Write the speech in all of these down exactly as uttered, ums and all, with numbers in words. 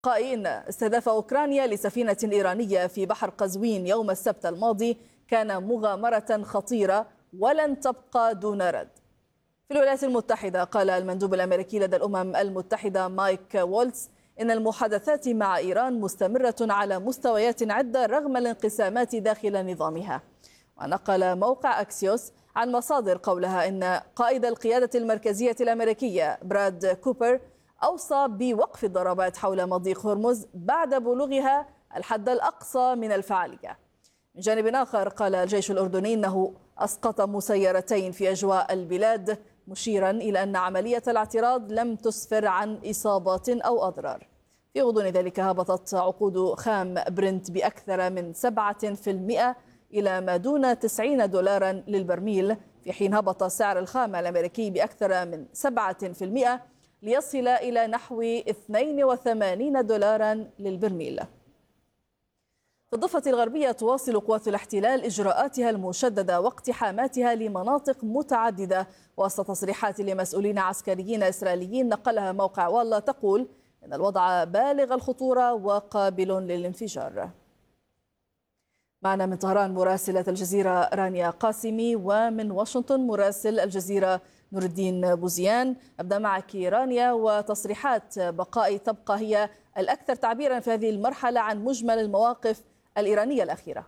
قائل استهداف أوكرانيا لسفينة إيرانية في بحر قزوين يوم السبت الماضي كان مغامرة خطيرة ولن تبقى دون رد. في الولايات المتحدة قال المندوب الأمريكي لدى الأمم المتحدة مايك وولتز إن المحادثات مع إيران مستمرة على مستويات عدة رغم الانقسامات داخل نظامها. ونقل موقع أكسيوس عن مصادر قولها إن قائد القيادة المركزية الأمريكية براد كوبر أوصى بوقف الضربات حول مضيق هرمز بعد بلوغها الحد الأقصى من الفعالية. من جانب آخر قال الجيش الأردني أنه أسقط مسيرتين في أجواء البلاد، مشيرا إلى أن عملية الاعتراض لم تسفر عن إصابات أو أضرار. في غضون ذلك هبطت عقود خام برنت بأكثر من سبعة في المئة إلى ما دون تسعين دولارا للبرميل، في حين هبط سعر الخام الأمريكي بأكثر من سبعة في المئة ليصل إلى نحو اثنين وثمانين دولارا للبرميل. في الضفة الغربية تواصل قوات الاحتلال إجراءاتها المشددة واقتحاماتها لمناطق متعددة وسط تصريحات لمسؤولين عسكريين إسرائيليين نقلها موقع والله تقول إن الوضع بالغ الخطورة وقابل للانفجار. معنا من طهران مراسلة الجزيرة رانيا قاسمي، ومن واشنطن مراسل الجزيرة نور الدين بوزيان. أبدأ معك رانيا، وتصريحات بقاء تبقى هي الأكثر تعبيرا في هذه المرحلة عن مجمل المواقف الإيرانية الأخيرة.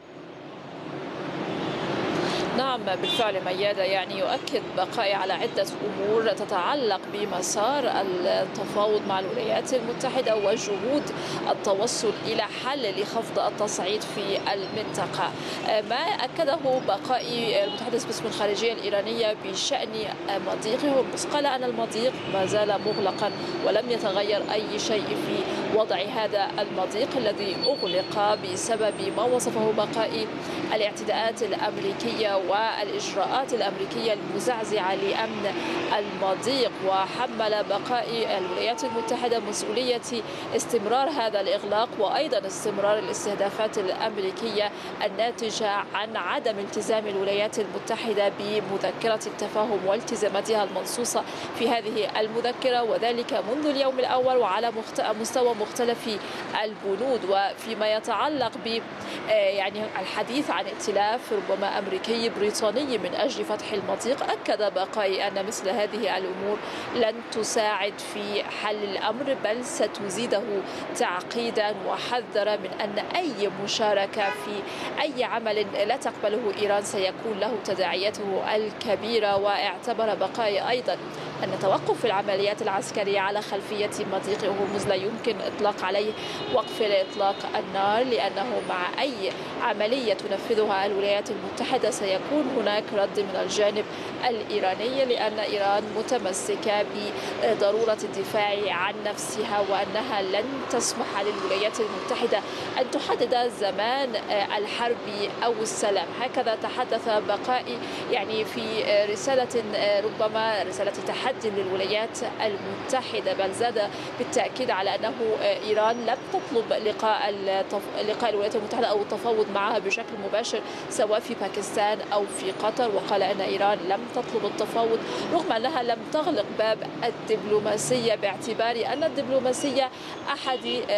نعم بالفعل ميادة، يعني يؤكد بقائي على عدة أمور تتعلق بمسار التفاوض مع الولايات المتحدة وجهود التوصل إلى حل لخفض التصعيد في المنطقة. ما أكده بقائي المتحدث باسم الخارجية الإيرانية بشأن مضيق هرمز، قال أن المضيق ما زال مغلقا ولم يتغير أي شيء في وضع هذا المضيق الذي أغلق بسبب ما وصفه بقائي الاعتداءات الأمريكية والإجراءات الأمريكية المزعزعة لأمن المضيق. وحمل بقاء الولايات المتحدة مسؤولية استمرار هذا الإغلاق وأيضا استمرار الاستهدافات الأمريكية الناتجة عن عدم التزام الولايات المتحدة بمذكرة التفاهم والتزاماتها المنصوصة في هذه المذكرة، وذلك منذ اليوم الأول وعلى مستوى مختلف البنود. وفيما يتعلق ب يعني الحديث عن ائتلاف ربما أمريكي بريطاني من أجل فتح المضيق، أكد بقاي أن مثل هذه الأمور لن تساعد في حل الأمر بل ستزيده تعقيدا، وحذر من أن أي مشاركة في أي عمل لا تقبله إيران سيكون له تداعياته الكبيرة. واعتبر بقاي أيضا أن توقف العمليات العسكرية على خلفية مضيق هرمز لا يمكن إطلاق عليه وقف إطلاق النار، لأنه مع أي عملية تنفذها الولايات المتحدة سيكون هناك رد من الجانب الإيراني، لأن إيران متمسكة بضرورة الدفاع عن نفسها وأنها لن تسمح للولايات المتحدة أن تحدد زمان الحرب أو السلام. هكذا تحدث بقائي يعني في رسالة ربما رسالة تحدي للولايات المتحدة، بل زاد بالتأكيد على أنه إيران لم تطلب لقاء لقاء الولايات المتحدة أو التفاوض معها بشكل مباشر سواء في باكستان أو في قطر، وقال أن إيران لم تطلب التفاوض رغم أنها لم تغلق باب الدبلوماسية، باعتبار أن الدبلوماسية أحد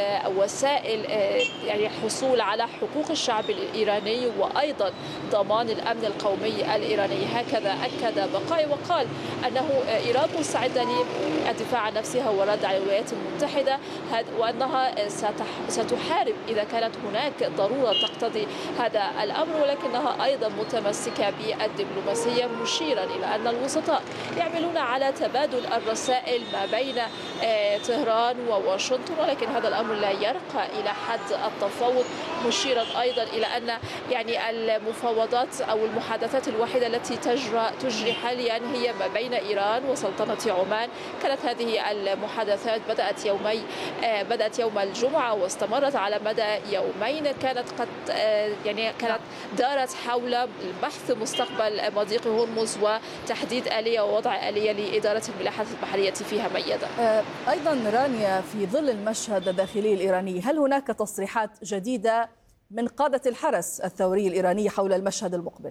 وسائل يعني الحصول على حقوق الشعب الإيراني وأيضا ضمان الأمن القومي الإيراني. هكذا أكد بقاي وقال أنه إيران مستعدة للدفاع عن نفسها والرد على الولايات المتحدة، وأنها ستحارب إذا كانت هناك ضرورة تقتضي هذا الأمر، ولكنها أيضا متمسكة بالدبلوماسية، مشيرا إلى أن الوسطاء يعملون على تبادل الرسائل ما بين طهران وواشنطن، ولكن هذا الأمر لا يرقى إلى حد التفاوض، مشيرا أيضا إلى أن يعني المفاوضات أو المحادثات الوحيدة التي تجرى تجري حاليا هي ما بين إيران وسلطنة عمان. كانت هذه المحادثات بدأت يومي بدأت يوم الجمعة واستمرت على مدى يومين، كانت قد يعني كانت دارت حول بحث مستقبل مضيق هرمز وتحديد آلية ووضع آلية لإدارة الملاحات البحرية فيها ميادة. أيضا رانيا، في ظل المشهد الداخلي الإيراني هل هناك تصريحات جديدة من قادة الحرس الثوري الإيراني حول المشهد المقبل؟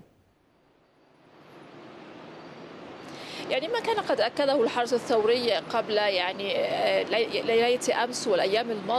يعني ما كان قد أكده الحرس الثوري قبل يعني ليلة أمس والأيام الماضية